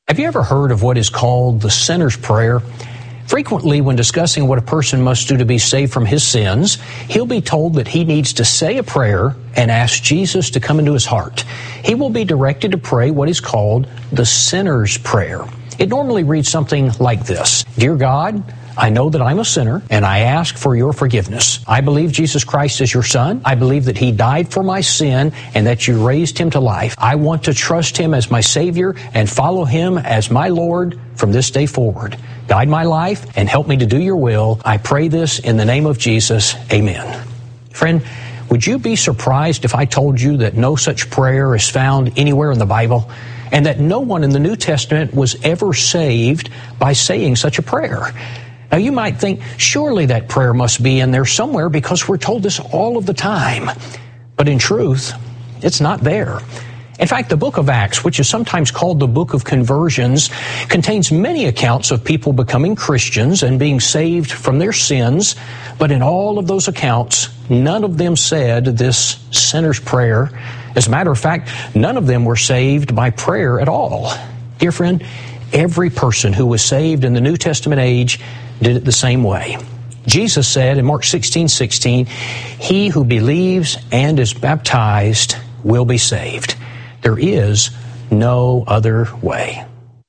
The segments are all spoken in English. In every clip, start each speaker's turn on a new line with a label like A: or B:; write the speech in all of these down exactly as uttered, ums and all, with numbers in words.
A: Have you ever heard of what is called the sinner's prayer? Frequently, when discussing what a person must do to be saved from his sins, he'll be told that he needs to say a prayer and ask Jesus to come into his heart. He will be directed to pray what is called the sinner's prayer. It normally reads something like this: Dear God, I know that I'm a sinner, and I ask for your forgiveness. I believe Jesus Christ is your Son. I believe that He died for my sin and that you raised Him to life. I want to trust Him as my Savior and follow Him as my Lord from this day forward. Guide my life and help me to do your will. I pray this in the name of Jesus. Amen. Friend, would you be surprised if I told you that no such prayer is found anywhere in the Bible, and that no one in the New Testament was ever saved by saying such a prayer? Now, you might think, surely that prayer must be in there somewhere because we're told this all of the time. But in truth, it's not there. In fact, the book of Acts, which is sometimes called the book of conversions, contains many accounts of people becoming Christians and being saved from their sins. But in all of those accounts, none of them said this sinner's prayer. As a matter of fact, none of them were saved by prayer at all. Dear friend, every person who was saved in the New Testament age did it the same way. Jesus said in Mark sixteen sixteen, he who believes and is baptized will be saved. There is no other way.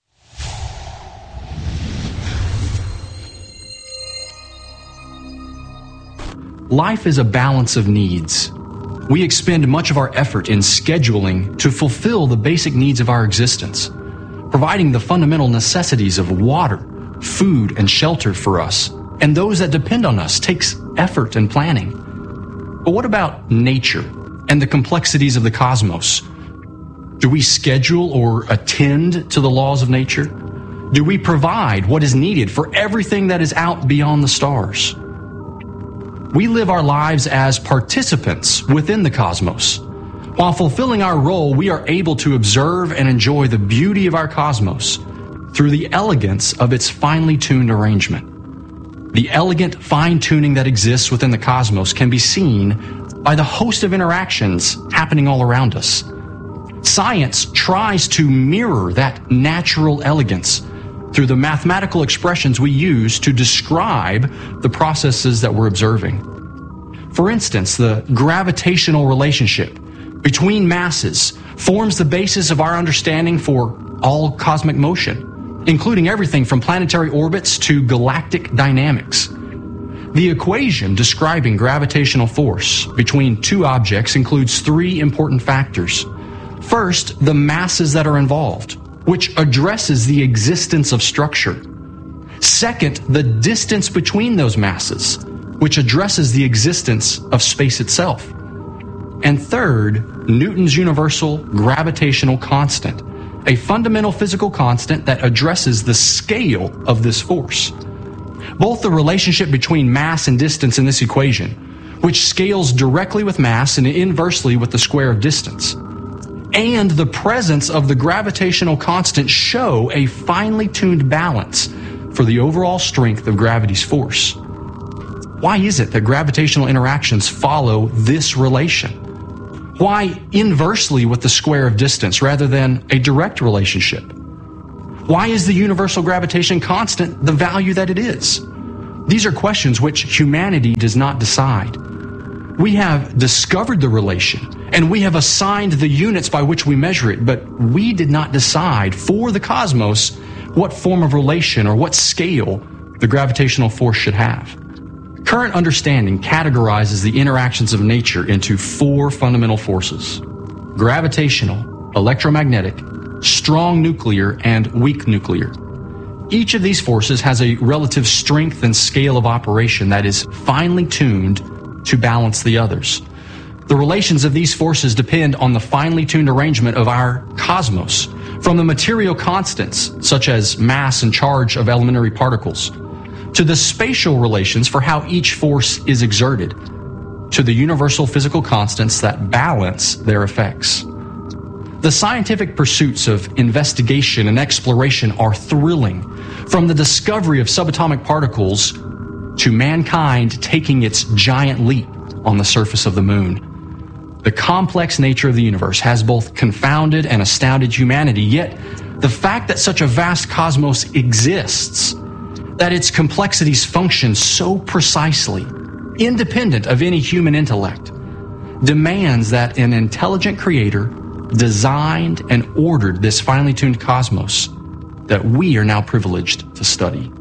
B: Life is a balance of needs. We expend much of our effort in scheduling to fulfill the basic needs of our existence, providing the fundamental necessities of water, food, and shelter for us, and those that depend on us takes effort and planning. But what about nature and the complexities of the cosmos? Do we schedule or attend to the laws of nature? Do we provide what is needed for everything that is out beyond the stars? We live our lives as participants within the cosmos. While fulfilling our role, we are able to observe and enjoy the beauty of our cosmos through the elegance of its finely tuned arrangement. The elegant fine-tuning that exists within the cosmos can be seen by the host of interactions happening all around us. Science tries to mirror that natural elegance through the mathematical expressions we use to describe the processes that we're observing. For instance, the gravitational relationship between masses forms the basis of our understanding for all cosmic motion, including everything from planetary orbits to galactic dynamics. The equation describing gravitational force between two objects includes three important factors. First, the masses that are involved, which addresses the existence of structure. Second, the distance between those masses, which addresses the existence of space itself. And third, Newton's universal gravitational constant, a fundamental physical constant that addresses the scale of this force. Both the relationship between mass and distance in this equation, which scales directly with mass and inversely with the square of distance, and the presence of the gravitational constant show a finely tuned balance for the overall strength of gravity's force. Why is it that gravitational interactions follow this relation? Why inversely with the square of distance rather than a direct relationship? Why is the universal gravitation constant the value that it is? These are questions which humanity does not decide. We have discovered the relation, and we have assigned the units by which we measure it, but we did not decide for the cosmos what form of relation or what scale the gravitational force should have. Current understanding categorizes the interactions of nature into four fundamental forces: gravitational, electromagnetic, strong nuclear, and weak nuclear. Each of these forces has a relative strength and scale of operation that is finely tuned to balance the others. The relations of these forces depend on the finely tuned arrangement of our cosmos, from the material constants, such as mass and charge of elementary particles, to the spatial relations for how each force is exerted, to the universal physical constants that balance their effects. The scientific pursuits of investigation and exploration are thrilling, from the discovery of subatomic particles to mankind taking its giant leap on the surface of the moon. The complex nature of the universe has both confounded and astounded humanity, yet The fact that such a vast cosmos exists, that its complexities function so precisely, independent of any human intellect, demands that an intelligent creator designed and ordered this finely tuned cosmos that we are now privileged to study.